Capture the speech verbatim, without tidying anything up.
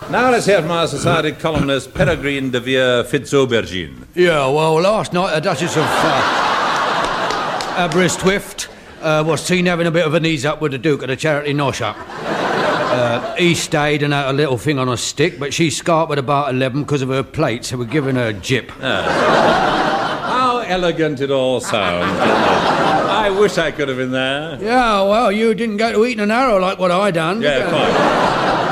Now let's hear from our society columnist, Peregrine de Vere Fitzaubergine. Yeah, well, last night, the Duchess of uh, Aberystwyth uh, was seen having a bit of an ease up with the Duke at the charity nosh-up. Uh, he stayed and had a little thing on a stick, but she scarped at about eleven because of her plate, so we're giving her a jip. Ah. How elegant it all sounds, doesn't it? I wish I could have been there. Yeah, well, you didn't go to Eton and Harrow like what I done. Yeah, quite.